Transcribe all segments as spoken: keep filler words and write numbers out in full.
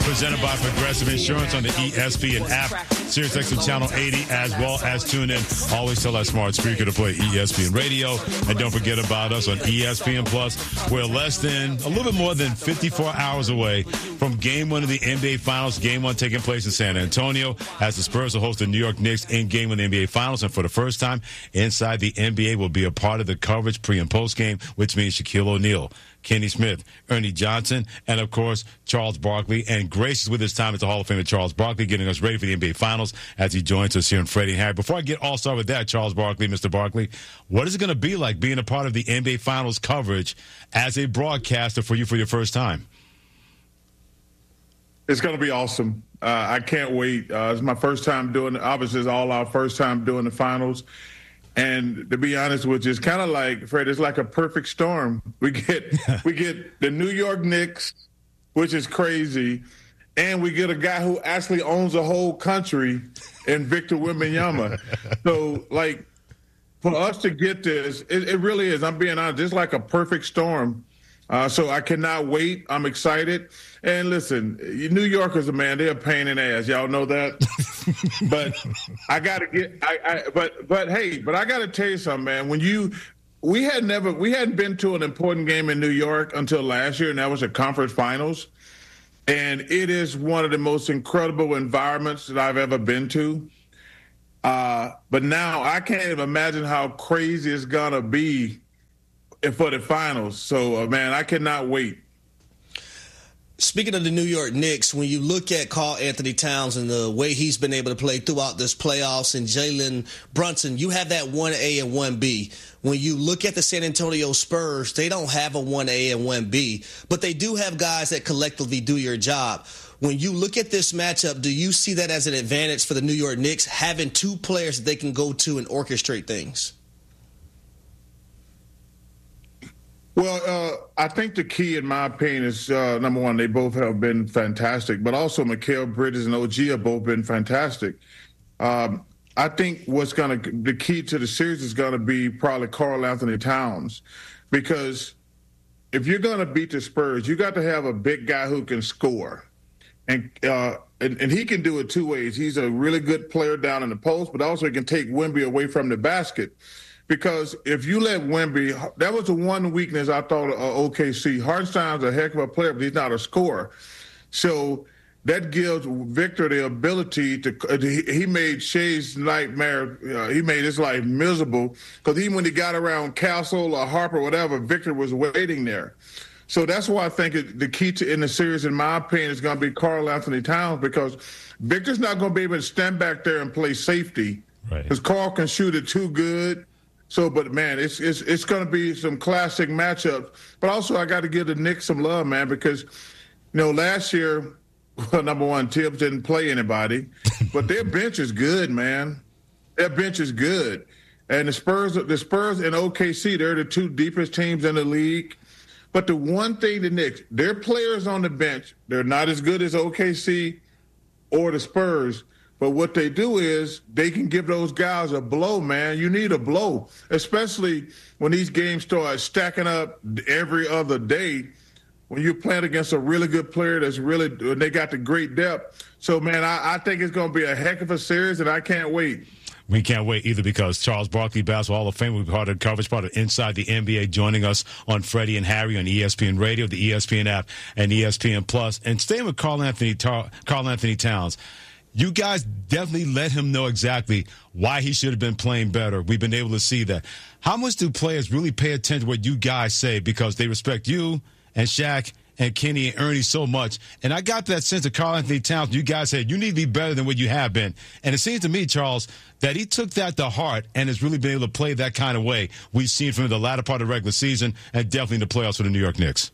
presented by Progressive Insurance on the E S P N app, SiriusXM Channel eighty, as well as tune in. Always tell that smart speaker to play E S P N Radio. And don't forget about us on E S P N Plus. We're less than, a little bit more than fifty-four hours away from Game one of the N B A Finals. Game one taking place in San Antonio as the Spurs will host the New York Knicks in Game one of the N B A Finals. And for the first time inside the N B A will be a part of the coverage pre- and post game, which means Shaquille O'Neal, Kenny Smith, Ernie Johnson, and, of course, Charles Barkley. And gracious with his time at the Hall of Famer Charles Barkley, getting us ready for the N B A Finals as he joins us here in Freddie and Harry. Before I get all started with that, Charles Barkley, Mister Barkley, what is it going to be like being a part of the N B A Finals coverage as a broadcaster for you for your first time? It's going to be awesome. Uh, I can't wait. Uh, it's my first time doing it. Obviously, it's all our first time doing the finals. And to be honest with you, it's kind of like, Fred, it's like a perfect storm. We get we get the New York Knicks, which is crazy, and we get a guy who actually owns a whole country in Victor Wembanyama. So, like, for us to get this, it, it really is, I'm being honest, it's like a perfect storm. Uh, so I cannot wait. I'm excited. And listen, New Yorkers, man, they're a pain in the ass. Y'all know that. But I got to get. I, I. But but hey, but I got to tell you something, man. When you, we had never, we hadn't been to an important game in New York until last year, and that was the conference finals. And it is one of the most incredible environments that I've ever been to. Uh, but now I can't even imagine how crazy it's gonna be for the finals. So, uh, man, I cannot wait. Speaking of the New York Knicks, when you look at Karl Anthony Towns and the way he's been able to play throughout this playoffs and Jalen Brunson, you have that one A and one B. When you look at the San Antonio Spurs, they don't have a one A and one B, but they do have guys that collectively do your job. When you look at this matchup, do you see that as an advantage for the New York Knicks, having two players that they can go to and orchestrate things? Well, uh, I think the key, in my opinion, is, uh, number one, they both have been fantastic, but also Mikal Bridges and O G have both been fantastic. Um, I think what's going to – the key to the series is going to be probably Karl Anthony Towns, because if you're going to beat the Spurs, you got to have a big guy who can score. And, uh, and and he can do it two ways. He's a really good player down in the post, but also he can take Wemby away from the basket. Because if you let Wemby, that was the one weakness I thought of O K C. Hartenstein's a heck of a player, but he's not a scorer. So that gives Victor the ability to – he made Shea's nightmare uh, – he made his life miserable, because even when he got around Castle or Harper or whatever, Victor was waiting there. So that's why I think it, the key to in the series, in my opinion, is going to be Karl Anthony Towns, because Victor's not going to be able to stand back there and play safety, because right. Karl can shoot it too good. So, but, man, it's it's it's going to be some classic matchups. But also I got to give the Knicks some love, man, because, you know, last year, well, number one, Tibbs didn't play anybody. But their bench is good, man. Their bench is good. And the Spurs, the Spurs and O K C, they're the two deepest teams in the league. But the one thing the Knicks, their players on the bench, they're not as good as O K C or the Spurs. But what they do is they can give those guys a blow, man. You need a blow, especially when these games start stacking up every other day, when you're playing against a really good player that's really – they got the great depth. So, man, I, I think it's going to be a heck of a series, and I can't wait. We can't wait either, because Charles Barkley, Basketball Hall of Fame, will be part of the coverage, part of Inside the N B A, joining us on Freddie and Harry on E S P N Radio, the E S P N app, and E S P N Plus. And staying with Karl Anthony, Karl Anthony Towns, you guys definitely let him know exactly why he should have been playing better. We've been able to see that. How much do players really pay attention to what you guys say, because they respect you and Shaq and Kenny and Ernie so much? And I got that sense of Karl Anthony Towns. You guys said you need to be better than what you have been. And it seems to me, Charles, that he took that to heart and has really been able to play that kind of way we've seen from the latter part of the regular season and definitely in the playoffs for the New York Knicks.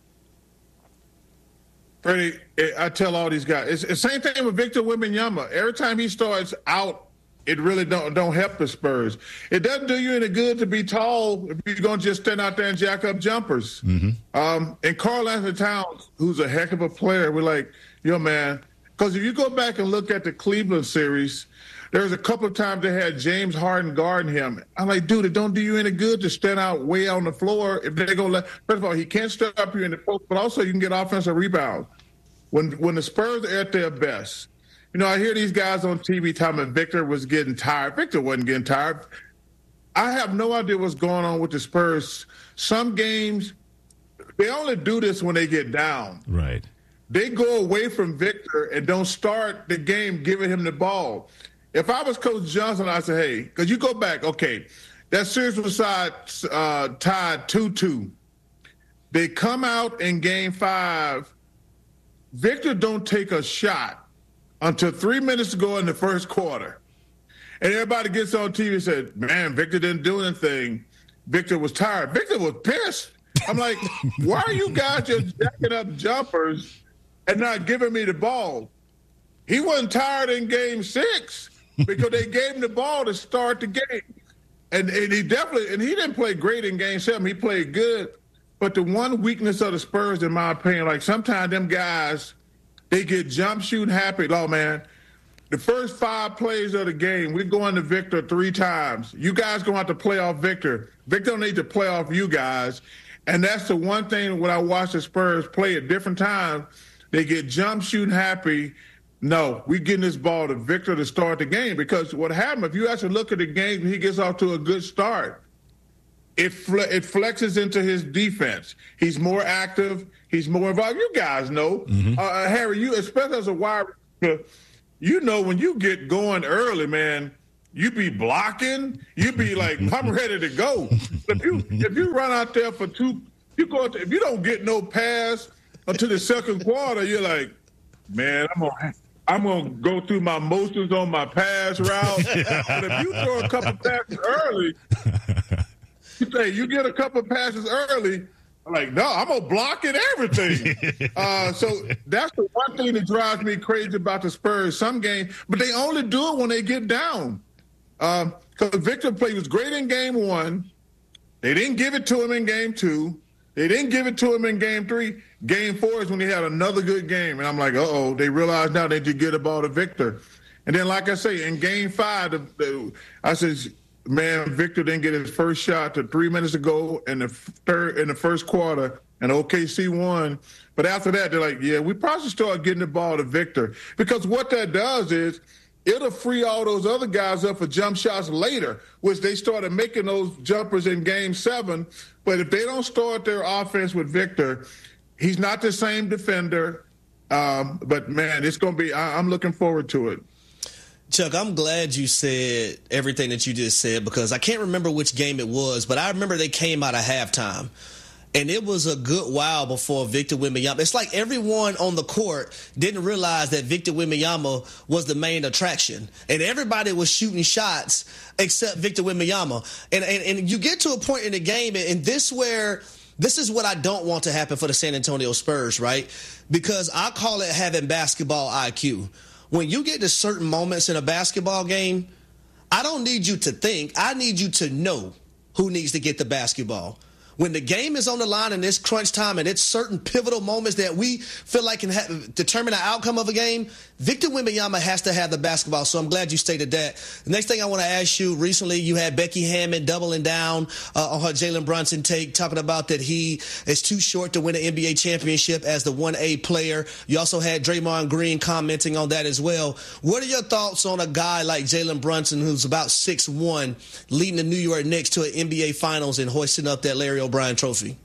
Freddie, I tell all these guys, it's the same thing with Victor Wembanyama. Every time he starts out, it really don't don't help the Spurs. It doesn't do you any good to be tall if you're going to just stand out there and jack up jumpers. Mm-hmm. Um, and Karl Anthony Towns, who's a heck of a player, we're like, yo, man, because if you go back and look at the Cleveland series, there's a couple of times they had James Harden guarding him. I'm like, dude, it don't do you any good to stand out way on the floor if they're going to let – first of all, he can't step up you in the post, but also you can get offensive rebounds. when when the Spurs are at their best, you know, I hear these guys on T V talking about Victor was getting tired. Victor wasn't getting tired. I have no idea what's going on with the Spurs. Some games, they only do this when they get down. Right. They go away from Victor and don't start the game giving him the ball. If I was Coach Johnson, I'd say, hey, because you go back, okay, that series was uh, tied two two. They come out in game five. Victor don't take a shot until three minutes to go in the first quarter. And everybody gets on T V and said, man, Victor didn't do anything. Victor was tired. Victor was pissed. I'm like, why are you guys just jacking up jumpers and not giving me the ball? He wasn't tired in game six because they gave him the ball to start the game. And, and he definitely, and he didn't play great in game seven. He played good. But the one weakness of the Spurs, in my opinion, like sometimes them guys, they get jump shooting happy. Oh, man, the first five plays of the game, we're going to Victor three times. You guys going to have to play off Victor. Victor don't need to play off you guys. And that's the one thing when I watch the Spurs play at different times, they get jump shooting happy. No, we getting this ball to Victor to start the game, because what happened, if you actually look at the game, he gets off to a good start. It fle- it flexes into his defense. He's more active. He's more involved. You guys know, mm-hmm. uh, Harry, you, especially as a wide receiver, you know when you get going early, man, you be blocking. You be like, I'm ready to go. If you if you run out there for two, you go. To, if you don't get no pass until the second quarter, you're like, man, I'm gonna I'm gonna go through my motions on my pass route. But if you throw a couple passes early, you say you get a couple passes early. I'm like, no, I'm gonna block it, everything. uh, so that's the one thing that drives me crazy about the Spurs. Some games, but they only do it when they get down. Because um, Victor played was great in game one. They didn't give it to him in game two. They didn't give it to him in game three. Game four is when he had another good game. And I'm like, uh-oh, they realize now they should get the ball to Victor. And then, like I say, in game five, the, the, I said, man, Victor didn't get his first shot to three minutes ago in the third in the first quarter, and O K C won. But after that, they're like, yeah, we probably should start getting the ball to Victor. Because what that does is it'll free all those other guys up for jump shots later, which they started making those jumpers in game seven. But if they don't start their offense with Victor, he's not the same defender. Um, but, man, it's going to be – I'm looking forward to it. Chuck, I'm glad you said everything that you just said, because I can't remember which game it was, but I remember they came out of halftime. And it was a good while before Victor Wembanyama. It's like everyone on the court didn't realize that Victor Wembanyama was the main attraction. And everybody was shooting shots except Victor Wembanyama. And, and, and you get to a point in the game, and this where this is what I don't want to happen for the San Antonio Spurs, right? Because I call it having basketball I Q. When you get to certain moments in a basketball game, I don't need you to think. I need you to know who needs to get the basketball. When the game is on the line and it's crunch time and it's certain pivotal moments that we feel like can ha- determine the outcome of a game, Victor Wembanyama has to have the basketball. So I'm glad you stated that. The next thing I want to ask you, recently you had Becky Hammon doubling down uh, on her Jalen Brunson take, talking about that he is too short to win an N B A championship as the one A player. You also had Draymond Green commenting on that as well. What are your thoughts on a guy like Jalen Brunson, who's about six one, leading the New York Knicks to an N B A Finals and hoisting up that Larry O'Brien trophy?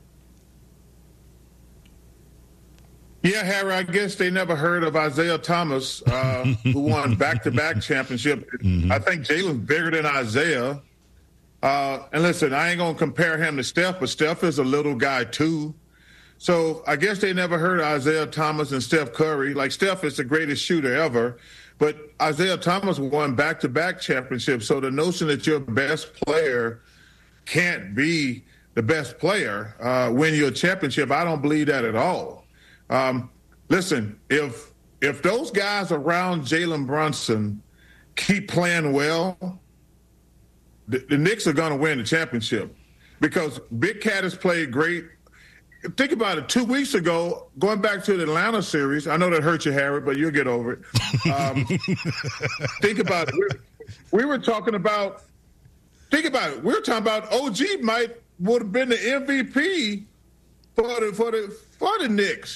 Yeah, Harry, I guess they never heard of Isaiah Thomas, uh, who won back-to-back championship. Mm-hmm. I think Jalen's bigger than Isaiah. Uh, and listen, I ain't going to compare him to Steph, but Steph is a little guy too. So I guess they never heard of Isaiah Thomas and Steph Curry. Like, Steph is the greatest shooter ever, but Isaiah Thomas won back-to-back championships. So the notion that your best player can't be the best player uh, win your championship, I don't believe that at all. Um, listen, if if those guys around Jalen Brunson keep playing well, the, the Knicks are going to win the championship, because Big Cat has played great. Think about it. Two weeks ago, going back to the Atlanta series, I know that hurt you, Harry, but you'll get over it. Um, think about it. We, we were talking about – think about it. We were talking about O G might would have been the M V P for the, for the, for the Knicks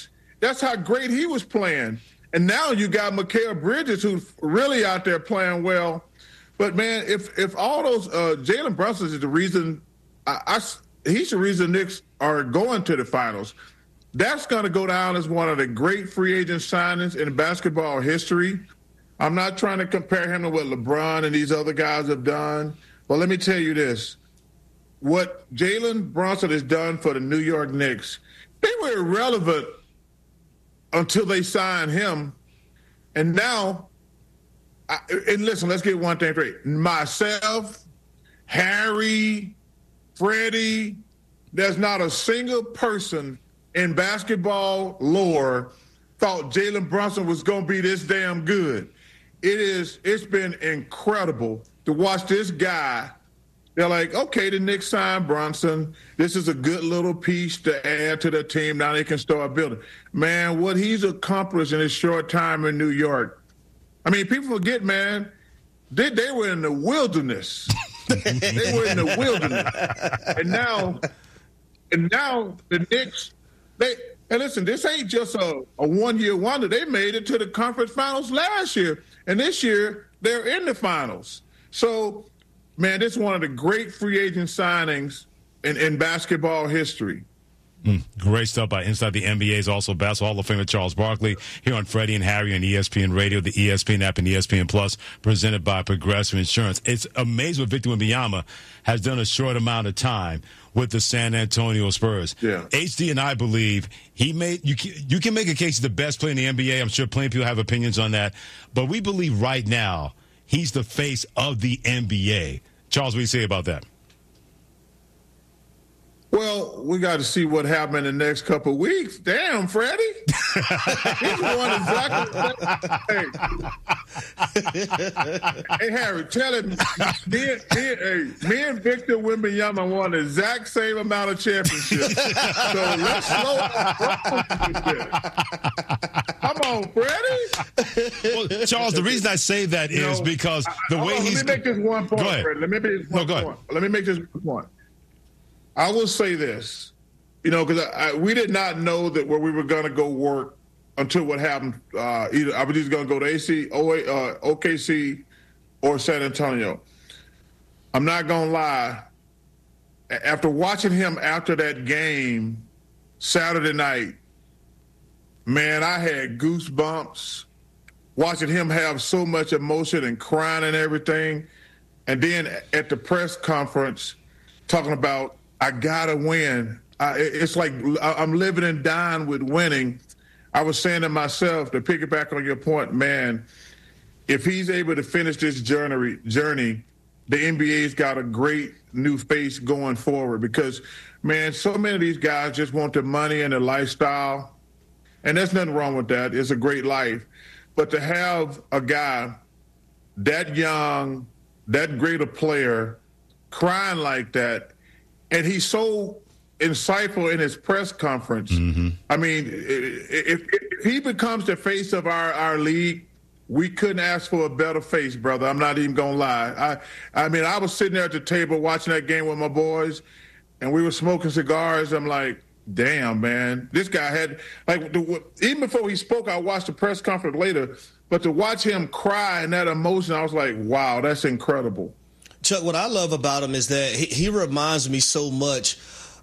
That's how great he was playing. And now you got Mikal Bridges, who's really out there playing well. But, man, if if all those uh, – Jalen Brunson is the reason I, I, he's the reason Knicks are going to the finals. That's going to go down as one of the great free agent signings in basketball history. I'm not trying to compare him to what LeBron and these other guys have done. But let me tell you this. What Jalen Brunson has done for the New York Knicks, they were irrelevant until they signed him. And now, I, and listen, let's get one thing straight. Myself, Harry, Freddie, there's not a single person in basketball lore thought Jalen Brunson was going to be this damn good. It is, it's been incredible to watch this guy. They're like, okay, the Knicks signed Brunson. This is a good little piece to add to the team. Now they can start building. Man, what he's accomplished in his short time in New York. I mean, people forget, man, they, they were in the wilderness. They were in the wilderness. And now, and now the Knicks, they, and listen, this ain't just a, a one-year wonder. They made it to the conference finals last year. And this year, they're in the finals. So, man, this is one of the great free agent signings in, in basketball history. Mm, great stuff by Inside the N B A's also Basketball Hall of Famer Charles Barkley here on Freddie and Harry on E S P N Radio, the E S P N app, and E S P N Plus, presented by Progressive Insurance. It's amazing what Victor Wembanyama has done a short amount of time with the San Antonio Spurs. Yeah. H D and I believe he made you. Can, you can make a case he's the best player in the N B A. I'm sure plenty of people have opinions on that, but we believe right now he's the face of the N B A. Charles, what do you say about that? Well, we got to see what happens in the next couple of weeks. Damn, Freddie. He's one exactly. Hey. Hey, Harry, tell him. Me and, me, hey, me and Victor Wembanyama won the exact same amount of championships. So let's slow down. Come on, Freddie. Well, Charles, the reason I say that is you know, because the I, way on, he's. Let me make this one point, go ahead. Freddie. Let me make this one no, go point. ahead. Let me make this one point. I will say this, you know, because we did not know that where we were going to go work until what happened. Uh, either I was just going to go to A C, uh, O K C, or San Antonio. I'm not going to lie. After watching him after that game Saturday night, man, I had goosebumps watching him have so much emotion and crying and everything. And then at the press conference, talking about, I gotta win. I, it's like I'm living and dying with winning. I was saying to myself, to pick it back on your point, man, if he's able to finish this journey, journey, the N B A's got a great new face going forward because, man, so many of these guys just want the money and the lifestyle, and there's nothing wrong with that. It's a great life. But to have a guy that young, that great a player, crying like that, and he's so insightful in his press conference. Mm-hmm. I mean, if, if he becomes the face of our, our league, we couldn't ask for a better face, brother. I'm not even going to lie. I, I mean, I was sitting there at the table watching that game with my boys, and we were smoking cigars. I'm like, damn, man. This guy had, like, the, even before he spoke, I watched the press conference later, but to watch him cry and that emotion, I was like, wow, that's incredible. Chuck, what I love about him is that he, he reminds me so much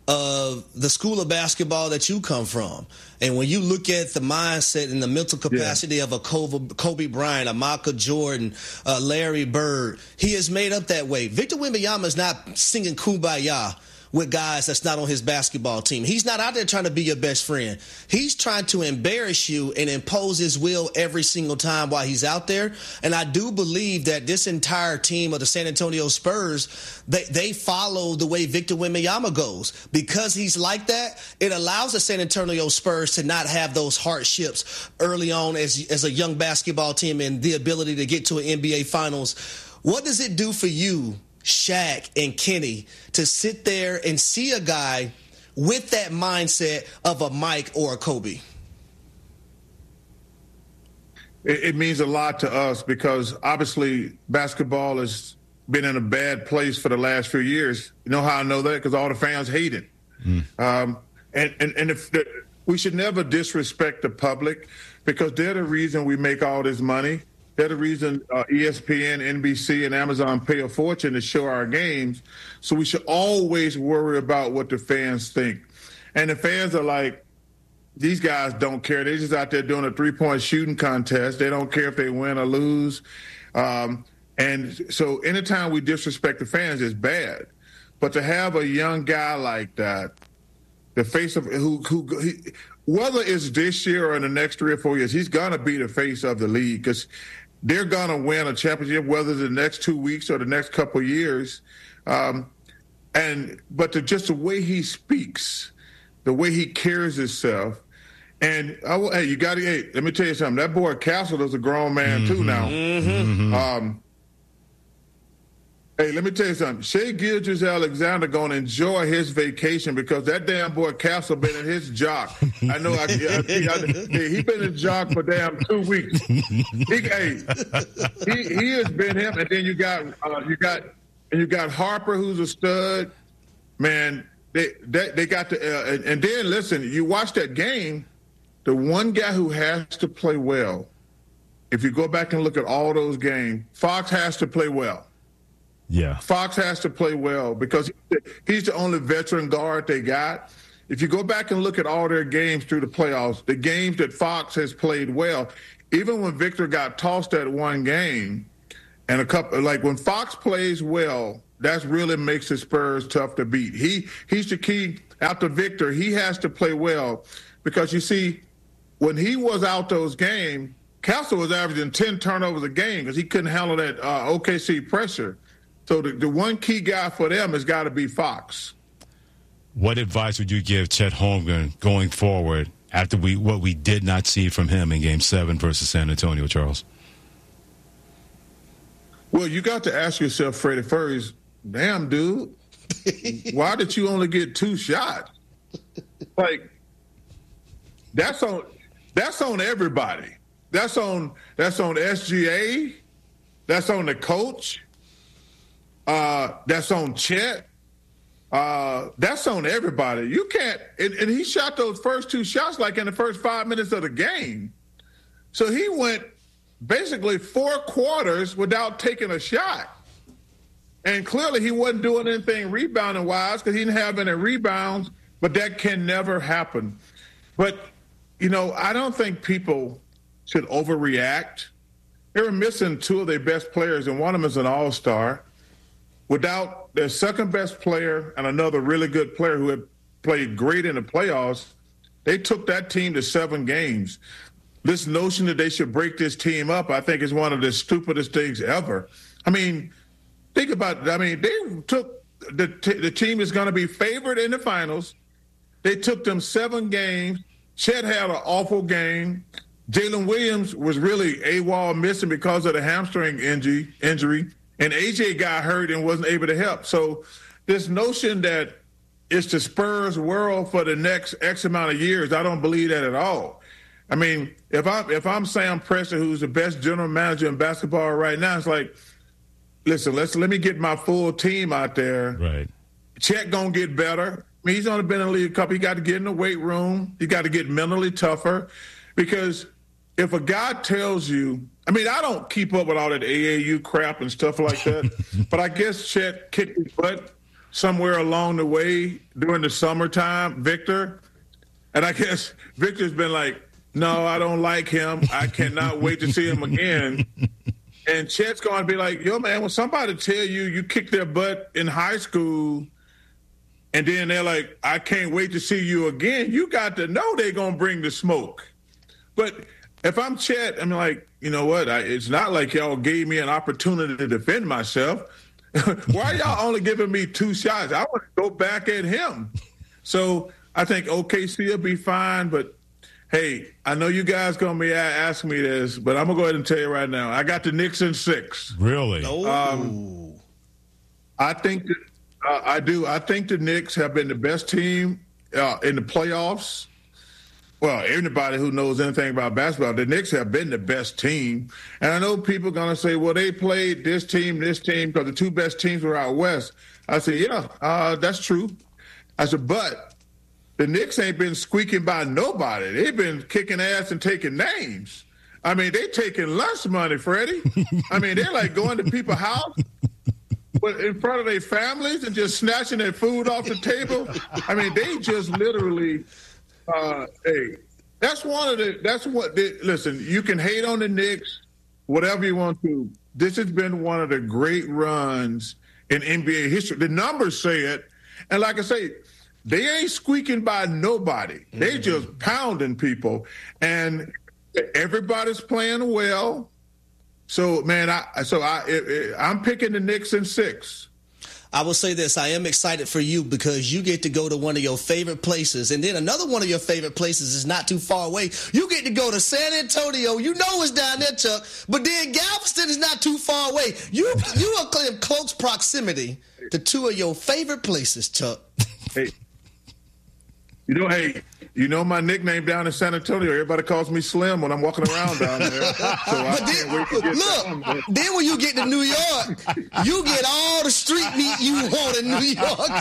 of the school of basketball that you come from. And when you look at the mindset and the mental capacity yeah. of a Kobe, Kobe Bryant, a Michael Jordan, uh, Larry Bird, he is made up that way. Victor Wembanyama is not singing Kumbaya with guys that's not on his basketball team. He's not out there trying to be your best friend. He's trying to embarrass you and impose his will every single time while he's out there. And I do believe that this entire team of the San Antonio Spurs, they, they follow the way Victor Wembanyama goes. Because he's like that, it allows the San Antonio Spurs to not have those hardships early on as, as a young basketball team and the ability to get to an N B A Finals. What does it do for you, Shaq and Kenny, to sit there and see a guy with that mindset of a Mike or a Kobe? It, it means a lot to us because obviously basketball has been in a bad place for the last few years. You know how I know that? Because all the fans hate it. Mm. Um, and, and, and if the, we should never disrespect the public because they're the reason we make all this money. They're the reason uh, E S P N, N B C, and Amazon pay a fortune to show our games. So we should always worry about what the fans think. And the fans are like, these guys don't care. They're just out there doing a three-point shooting contest. They don't care if they win or lose. Um, and so anytime we disrespect the fans, it's bad. But to have a young guy like that, the face of who, who he, whether it's this year or in the next three or four years, he's going to be the face of the league because they're going to win a championship, whether it's the next two weeks or the next couple of years. Um, and but the, just the way he speaks, the way he carries himself, and I, hey, you got to. Hey, let me tell you something. That boy Castle is a grown man mm-hmm. too now. Mm-hmm. Um, Hey, let me tell you something. Shai Gilgeous-Alexander going to enjoy his vacation because that damn boy Castle been in his jock. I know. I, I, I, I, he been in jock for damn two weeks. He, hey, he, he has been him. And then you got uh, you got and you got Harper, who's a stud. Man, they they, they got the uh, and, and then listen. You watch that game. The one guy who has to play well. If you go back and look at all those games, Fox has to play well. Yeah, Fox has to play well because he's the only veteran guard they got. If you go back and look at all their games through the playoffs, the games that Fox has played well, even when Victor got tossed at one game, and a couple like when Fox plays well, that really makes the Spurs tough to beat. He he's the key. After Victor, he has to play well because you see, when he was out those games, Castle was averaging ten turnovers a game because he couldn't handle that uh, O K C pressure. So the, the one key guy for them has got to be Fox. What advice would you give Chet Holmgren going forward after we what we did not see from him in Game Seven versus San Antonio, Charles? Well, you got to ask yourself, Freddie Furries, damn, dude, why did you only get two shots? Like, that's on that's on everybody. That's on that's on S G A. That's on the coach. Uh, that's on Chet. Uh, that's on everybody. You can't. And, and he shot those first two shots like in the first five minutes of the game. So he went basically four quarters without taking a shot. And clearly he wasn't doing anything rebounding wise because he didn't have any rebounds. But that can never happen. But, you know, I don't think people should overreact. They were missing two of their best players, and one of them is an all-star. Without their second best player and another really good player who had played great in the playoffs, they took that team to seven games. This notion that they should break this team up, I think, is one of the stupidest things ever. I mean, think about it. I mean, they took the, t- the team is going to be favored in the finals. They took them seven games. Chet had an awful game. Jalen Williams was really AWOL missing because of the hamstring injury. injury. And A J got hurt and wasn't able to help. So this notion that it's the Spurs world for the next X amount of years, I don't believe that at all. I mean, if I'm, if I'm Sam Presti, who's the best general manager in basketball right now, it's like, listen, let's let me get my full team out there. Right. Chet gonna get better. I mean, he's only been in the league a couple. He got to get in the weight room. He got to get mentally tougher because if a guy tells you, I mean, I don't keep up with all that A A U crap and stuff like that, but I guess Chet kicked his butt somewhere along the way during the summertime, Victor. And I guess Victor's been like, no, I don't like him. I cannot wait to see him again. And Chet's going to be like, yo, man, when somebody tell you you kicked their butt in high school and then they're like, I can't wait to see you again, you got to know they're going to bring the smoke. But if I'm Chet, I'm like, you know what? I, it's not like y'all gave me an opportunity to defend myself. Why are y'all only giving me two shots? I want to go back at him. So I think O K C will be fine. But, hey, I know you guys going to be asking me this, but I'm going to go ahead and tell you right now. I got the Knicks in six. Really? Um, I think that, uh, I do. I think the Knicks have been the best team uh, in the playoffs. Well, anybody who knows anything about basketball, the Knicks have been the best team. And I know people are going to say, well, they played this team, this team, because the two best teams were out west. I say, yeah, uh, that's true. I said, but the Knicks ain't been squeaking by nobody. They've been kicking ass and taking names. I mean, they taking lunch money, Freddie. I mean, they're like going to people's house in front of their families and just snatching their food off the table. I mean, they just literally, uh, hey, that's one of the, that's what, they, listen, you can hate on the Knicks, whatever you want to. This has been one of the great runs in N B A history. The numbers say it. And like I say, they ain't squeaking by nobody. Mm-hmm. They just pounding people. And everybody's playing well. So, man, I so I it, it, I'm picking the Knicks in six. I will say this. I am excited for you because you get to go to one of your favorite places. And then another one of your favorite places is not too far away. You get to go to San Antonio. You know it's down there, Chuck. But then Galveston is not too far away. You, you are in close proximity to two of your favorite places, Chuck. Hey, you know, hey, you know my nickname down in San Antonio. Everybody calls me Slim when I'm walking around down there. So I but then, wait to get look, down, then when you get to New York, you get all the street meat you want in New York.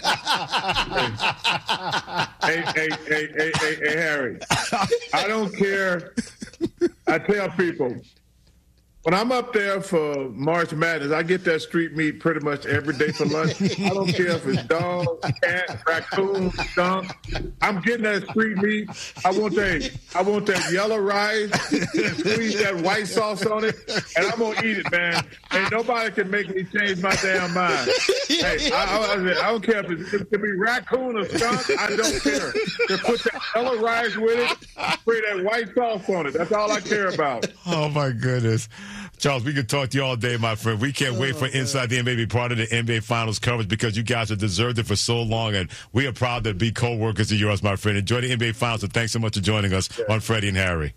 hey, hey, hey, hey, hey, hey, Harry. I don't care. I tell people, when I'm up there for March Madness, I get that street meat pretty much every day for lunch. I don't care if it's dog, cat, raccoon, skunk. I'm getting that street meat. I want that. I want that yellow rice and squeeze that white sauce on it, and I'm gonna eat it, man. Ain't nobody can make me change my damn mind. Hey, I, I, I don't care if it's, it could be raccoon or skunk. I don't care. Just put that yellow rice with it, spray that white sauce on it. That's all I care about. Oh my goodness. Charles, we could talk to you all day, my friend. We can't oh, wait for man. Inside the N B A to be part of the N B A Finals coverage because you guys have deserved it for so long, and we are proud to be co-workers of yours, my friend. Enjoy the N B A Finals, and thanks so much for joining us yeah. on Freddie and Harry.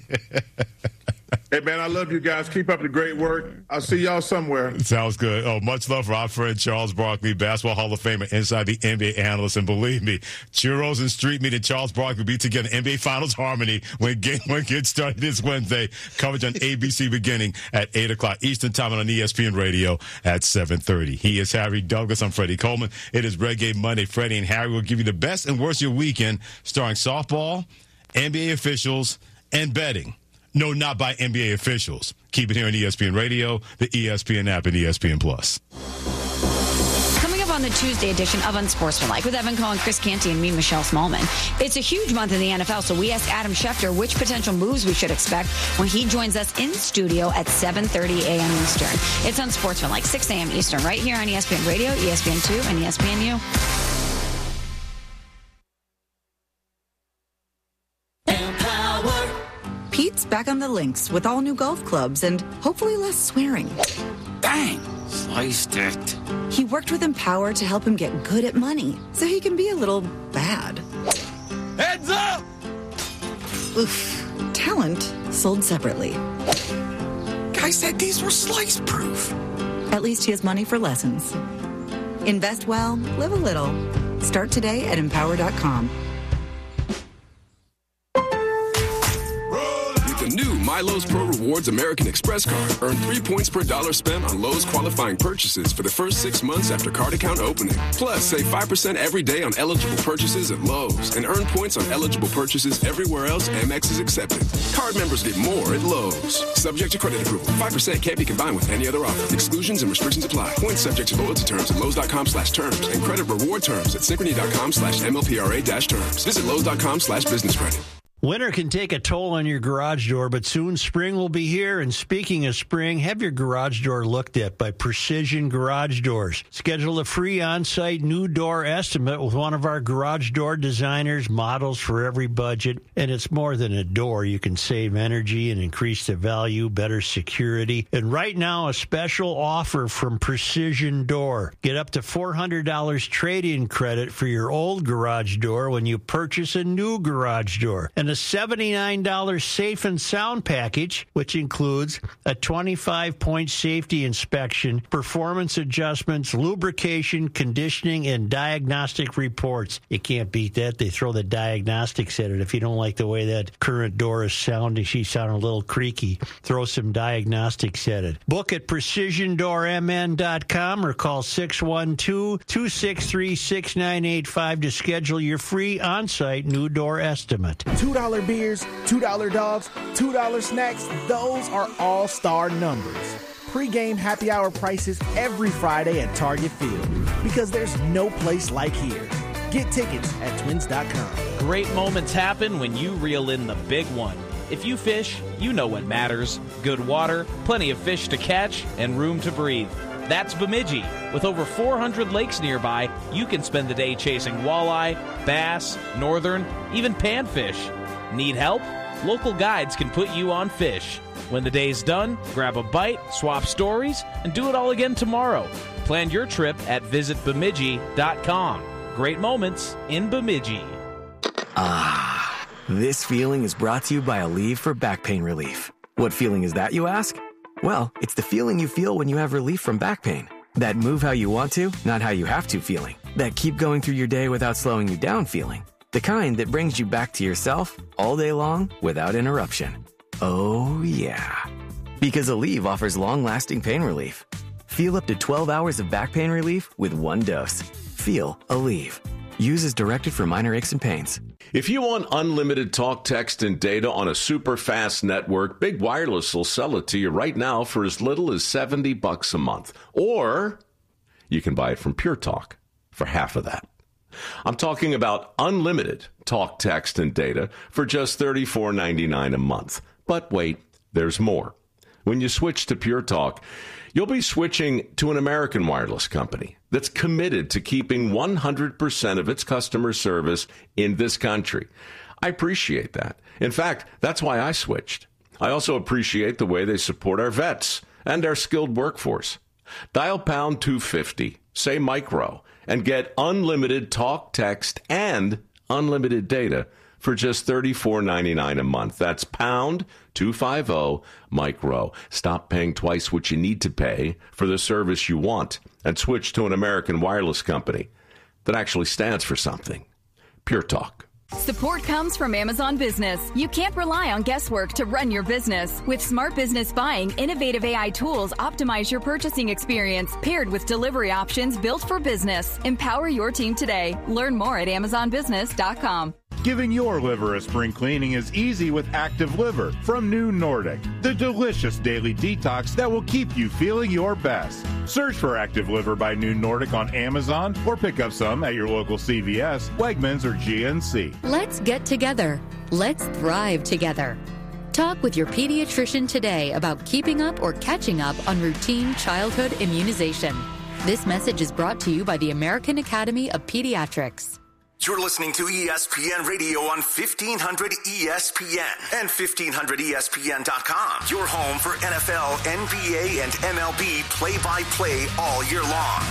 Hey, man, I love you guys. Keep up the great work. I'll see y'all somewhere. Sounds good. Oh, much love for our friend Charles Barkley, Basketball Hall of Famer, Inside the N B A analyst. And believe me, churros and street meat and Charles Barkley be together in N B A Finals harmony when game one gets started this Wednesday. Coverage on A B C beginning at eight o'clock Eastern Time and on E S P N Radio at seven thirty. He is Harry Douglas. I'm Freddie Coleman. It is Reggae Monday. Freddie and Harry will give you the best and worst of your weekend, starring softball, N B A officials, and betting. No, not by N B A officials. Keep it here on E S P N Radio, the E S P N app, and E S P N Plus. Coming up on the Tuesday edition of Unsportsmanlike with Evan Cohen, Chris Canty, and me, Michelle Smallman. It's a huge month in the N F L, so we asked Adam Schefter which potential moves we should expect when he joins us in studio at seven thirty a.m. Eastern. It's Unsportsmanlike, six a.m. Eastern, right here on E S P N Radio, E S P N two, and E S P N U. Pete's back on the links with all new golf clubs and hopefully less swearing. Bang! Sliced it. He worked with Empower to help him get good at money so he can be a little bad. Heads up! Oof. Talent sold separately. Guy said these were slice proof. At least he has money for lessons. Invest well, live a little. Start today at empower dot com. New My Lowe's Pro Rewards American Express card. Earn three points per dollar spent on Lowe's qualifying purchases for the first six months after card account opening. Plus, save five percent every day on eligible purchases at Lowe's and earn points on eligible purchases everywhere else Amex is accepted. Card members get more at Lowe's. Subject to credit approval. five percent can't be combined with any other offer. Exclusions and restrictions apply. Points subject to loyalty terms at Lowe's.com slash terms and credit reward terms at Synchrony.com slash MLPRA dash terms. Visit Lowe's.com slash business credit. Winter can take a toll on your garage door, but soon spring will be here. And speaking of spring, have your garage door looked at by Precision Garage Doors. Schedule a free on-site new door estimate with one of our garage door designers, models for every budget. And it's more than a door. You can save energy and increase the value, better security. And right now, a special offer from Precision Door. Get up to four hundred dollars trade-in credit for your old garage door when you purchase a new garage door. And and a seventy-nine dollars Safe and Sound package, which includes a twenty-five point safety inspection, performance adjustments, lubrication, conditioning, and diagnostic reports. You can't beat that. They throw the diagnostics at it. If you don't like the way that current door is sounding, she's sounding a little creaky, throw some diagnostics at it. Book at precision door m n dot com or call six one two, two six three, six nine eight five to schedule your free on-site new door estimate. two dollar beers, two dollar dogs, two dollar snacks, those are all-star numbers. Pre-game happy hour prices every Friday at Target Field, because there's no place like here. Get tickets at twins dot com. Great moments happen when you reel in the big one. If you fish, you know what matters. Good water, plenty of fish to catch, and room to breathe. That's Bemidji. With over four hundred lakes nearby, you can spend the day chasing walleye, bass, northern, even panfish. Need help? Local guides can put you on fish. When the day's done, grab a bite, swap stories, and do it all again tomorrow. Plan your trip at visit bemidji dot com. Great moments in Bemidji. Ah, this feeling is brought to you by Aleve for back pain relief. What feeling is that, you ask? Well, it's the feeling you feel when you have relief from back pain. That move how you want to, not how you have to feeling. That keep going through your day without slowing you down feeling. The kind that brings you back to yourself all day long without interruption. Oh, yeah. Because Aleve offers long-lasting pain relief. Feel up to twelve hours of back pain relief with one dose. Feel Aleve. Use as directed for minor aches and pains. If you want unlimited talk, text, and data on a super fast network, Big Wireless will sell it to you right now for as little as seventy bucks a month. Or you can buy it from Pure Talk for half of that. I'm talking about unlimited talk, text, and data for just thirty-four ninety-nine a month. But wait, there's more. When you switch to Pure Talk, you'll be switching to an American wireless company that's committed to keeping one hundred percent of its customer service in this country. I appreciate that. In fact, that's why I switched. I also appreciate the way they support our vets and our skilled workforce. Dial pound two fifty, say micro, and get unlimited talk, text, and unlimited data for just thirty-four ninety-nine a month. That's pound two fifty micro. Stop paying twice what you need to pay for the service you want and switch to an American wireless company that actually stands for something. Pure Talk. Support comes from Amazon Business. You can't rely on guesswork to run your business. With Smart Business Buying, innovative A I tools optimize your purchasing experience, paired with delivery options built for business. Empower your team today. Learn more at amazon business dot com. Giving your liver a spring cleaning is easy with Active Liver from New Nordic, the delicious daily detox that will keep you feeling your best. Search for Active Liver by New Nordic on Amazon or pick up some at your local C V S, Wegmans, or G N C. Let's get together. Let's thrive together. Talk with your pediatrician today about keeping up or catching up on routine childhood immunization. This message is brought to you by the American Academy of Pediatrics. You're listening to E S P N Radio on fifteen hundred E S P N and fifteen hundred E S P N dot com. Your home for N F L, N B A, and M L B play-by-play all year long.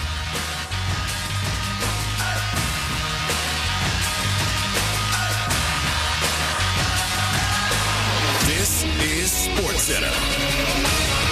This is SportsCenter.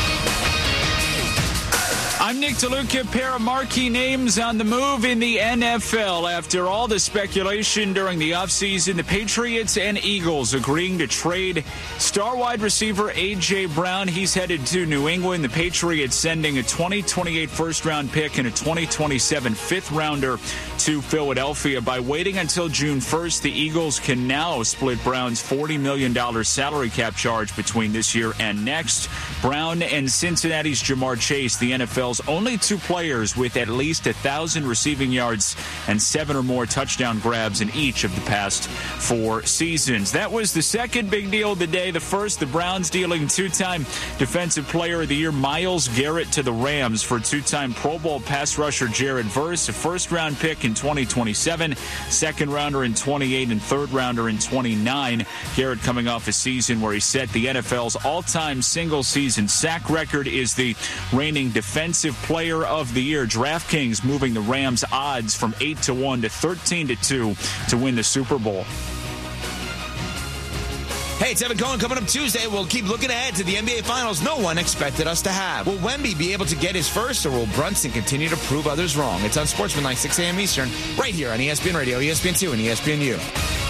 I'm Nick DeLuca. Pair of marquee names on the move in the N F L. After all the speculation during the offseason, the Patriots and Eagles agreeing to trade star wide receiver A J. Brown. He's headed to New England. The Patriots sending a twenty twenty-eight first-round pick and a twenty twenty-seven fifth-rounder to Philadelphia. By waiting until June first, the Eagles can now split Brown's forty million dollars salary cap charge between this year and next. Brown and Cincinnati's Jamar Chase, the N F L's only two players with at least one thousand receiving yards and seven or more touchdown grabs in each of the past four seasons. That was the second big deal of the day. The first, the Browns dealing two-time Defensive Player of the Year Myles Garrett to the Rams for two-time Pro Bowl pass rusher Jared Verse, a first-round pick in twenty twenty-seven, second-rounder in twenty-eight, and third-rounder in twenty-nine. Garrett coming off a season where he set the N F L's all-time single-season sack record, is the reigning Defensive Player of the Year. DraftKings moving the Rams' odds from eight to one to thirteen to two to win the Super Bowl. Hey, it's Evan Cohen. Coming up Tuesday, we'll keep looking ahead to the N B A Finals no one expected us to have. Will Wemby be able to get his first, or will Brunson continue to prove others wrong? It's on Sportsmanlike, six a.m. Eastern, right here on E S P N Radio, E S P N two, and E S P N U.